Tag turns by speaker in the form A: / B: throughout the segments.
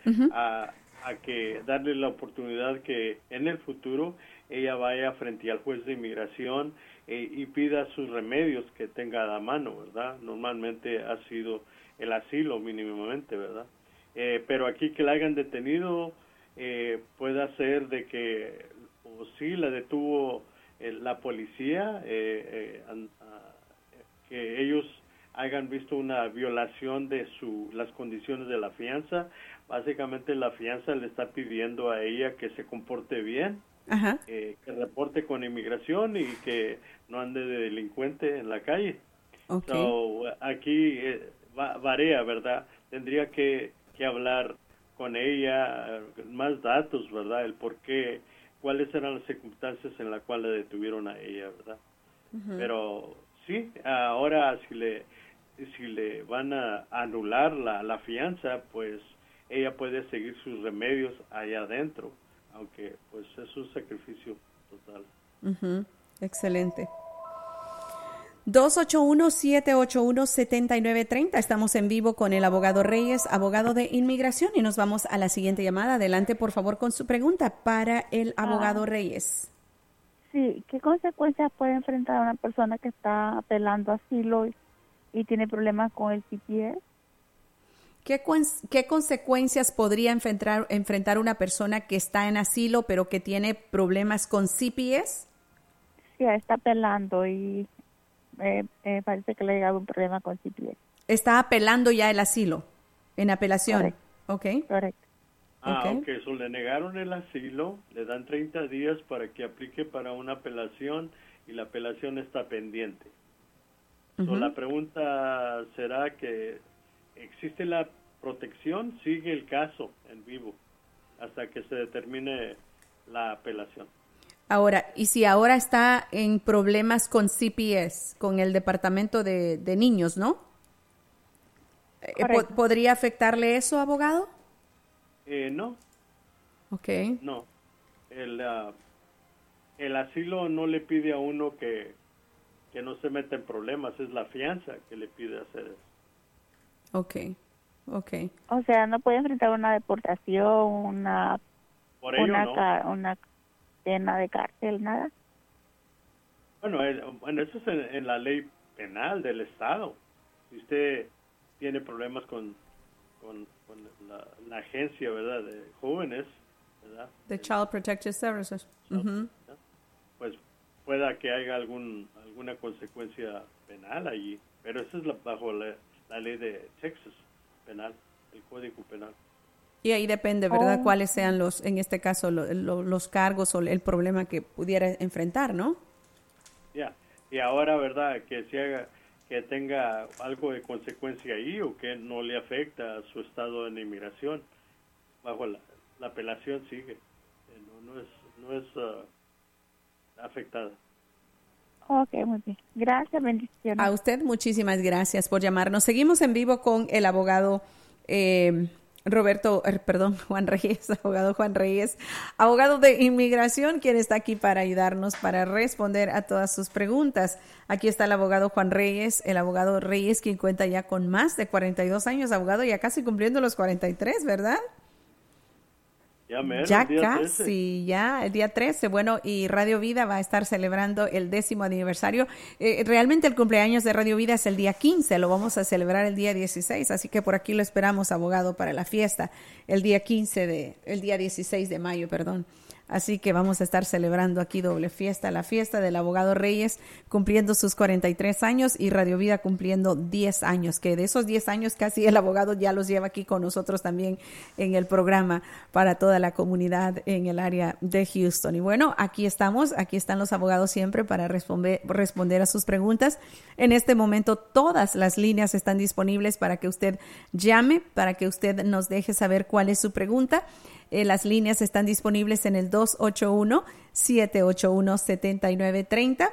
A: Uh-huh.
B: a que darle la oportunidad que en el futuro ella vaya frente al juez de inmigración y pida sus remedios que tenga a la mano, ¿verdad? Normalmente ha sido el asilo mínimamente, ¿verdad? Pero aquí que la hayan detenido puede ser de que o sí la detuvo la policía, que ellos hayan visto una violación de las condiciones de la fianza. Básicamente la fianza le está pidiendo a ella que se comporte bien,
A: Ajá.
B: que reporte con inmigración y que no ande de delincuente en la calle.
A: Okay.
B: So, aquí varía, ¿verdad? Tendría que hablar con ella, más datos, ¿verdad? El por qué, cuáles eran las circunstancias en las cuales detuvieron a ella, ¿verdad?
A: Uh-huh.
B: Pero sí, ahora si le van a anular la fianza, pues ella puede seguir sus remedios allá adentro, aunque pues es un sacrificio total.
A: Uh-huh. Excelente. 281-781-7930. Estamos en vivo con el abogado Reyes, abogado de inmigración, y nos vamos a la siguiente llamada. Adelante, por favor, con su pregunta para el abogado Reyes.
C: Sí, ¿qué consecuencias puede enfrentar una persona que está apelando asilo y tiene problemas con el CPS?
A: ¿Qué consecuencias podría enfrentar una persona que está en asilo pero que tiene problemas con CPS?
C: Sí, está apelando y parece que le ha llegado un problema con CPS.
A: Está apelando ya el asilo, en apelación.
C: Correcto.
A: Okay.
C: Correcto.
B: Ok, eso le negaron el asilo, le dan 30 días para que aplique para una apelación y la apelación está pendiente.
A: Uh-huh.
B: La pregunta será que existe la protección, sigue el caso en vivo hasta que se determine la apelación.
A: Ahora, ¿y si ahora está en problemas con CPS, con el Departamento de Niños, no? ¿Podría afectarle eso, abogado?
B: No.
A: Okay.
B: No. El asilo no le pide a uno que no se meta en problemas, es la fianza que le pide hacer eso.
A: Okay.
C: O sea, no puede enfrentar una deportación, una pena de cárcel, nada.
B: Bueno, eso es en la ley penal del estado. Si usted tiene problemas con la agencia, ¿verdad?, de jóvenes, ¿verdad?,
A: The Child Protective Services. Uh-huh.
B: Pues pueda que haya alguna consecuencia penal allí, pero eso es bajo la ley de Texas penal, el Código Penal.
A: Y ahí depende, ¿verdad?, cuáles sean en este caso, los cargos o el problema que pudiera enfrentar, ¿no?
B: Ya, y ahora, ¿verdad?, que tenga algo de consecuencia ahí o que no le afecta a su estado en inmigración, bajo la apelación sigue, no es afectada.
C: Ok, muy bien. Gracias, bendiciones.
A: A usted muchísimas gracias por llamarnos. Seguimos en vivo con el abogado Juan Reyes, abogado Juan Reyes, abogado de inmigración, quien está aquí para ayudarnos, para responder a todas sus preguntas. Aquí está el abogado Juan Reyes, el abogado Reyes, quien cuenta ya con más de 42 años, abogado, ya casi cumpliendo los 43, ¿verdad? Ya casi, ya el día 13. Bueno, y Radio Vida va a estar celebrando el 10º aniversario. Realmente el cumpleaños de Radio Vida es el día 15, lo vamos a celebrar el día 16, así que por aquí lo esperamos, abogado, para la fiesta, el día 16 de mayo, perdón. Así que vamos a estar celebrando aquí doble fiesta, la fiesta del abogado Reyes cumpliendo sus 43 años y Radio Vida cumpliendo 10 años, que de esos 10 años casi el abogado ya los lleva aquí con nosotros también en el programa para toda la comunidad en el área de Houston. Y bueno, aquí están los abogados siempre para responder a sus preguntas. En este momento todas las líneas están disponibles para que usted llame, para que usted nos deje saber cuál es su pregunta. Las líneas están disponibles en el 281-781-7930,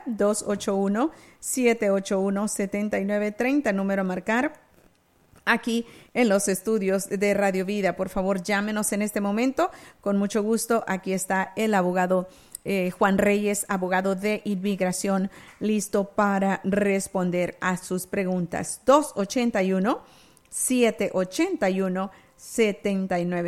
A: 281-781-7930, número a marcar aquí en los estudios de Radio Vida. Por favor, llámenos en este momento. Con mucho gusto, aquí está el abogado Juan Reyes, abogado de inmigración, listo para responder a sus preguntas. 281-781-7930.